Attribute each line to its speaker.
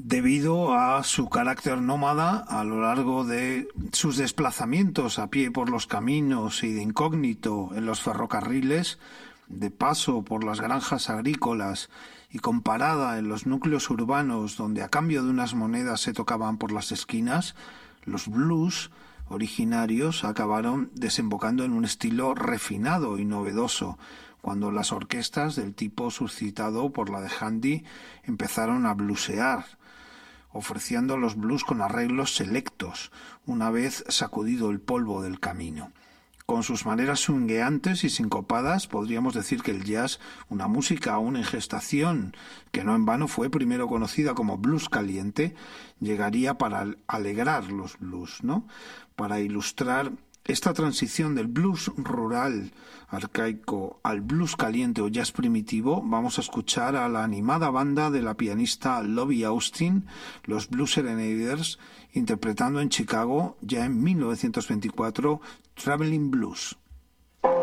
Speaker 1: debido a su carácter nómada a lo largo de sus desplazamientos a pie por los caminos y de incógnito en los ferrocarriles, de paso por las granjas agrícolas y comparada en los núcleos urbanos donde a cambio de unas monedas se tocaban por las esquinas, los blues originarios acabaron desembocando en un estilo refinado y novedoso, cuando las orquestas del tipo suscitado por la de Handy empezaron a bluesear, ofreciendo los blues con arreglos selectos, una vez sacudido el polvo del camino. Con sus maneras swingueantes y sincopadas, podríamos decir que el jazz, una música aún en gestación, que no en vano fue primero conocida como blues caliente, llegaría para alegrar los blues, ¿no? Para ilustrar esta transición del blues rural arcaico al blues caliente o jazz primitivo, vamos a escuchar a la animada banda de la pianista Lovie Austin, los Blues Serenaders, interpretando en Chicago, ya en 1924, Traveling Blues.